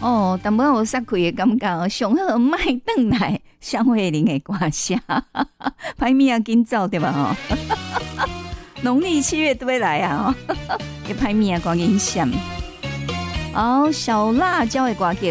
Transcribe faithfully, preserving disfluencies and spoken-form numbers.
哦，淡薄有撒开的感觉，上好卖转来香慧玲的歌声，歹物啊紧走对吧？吼，农历七月都要来啊！哦，也歹物啊赶紧闪。好，小辣椒的歌曲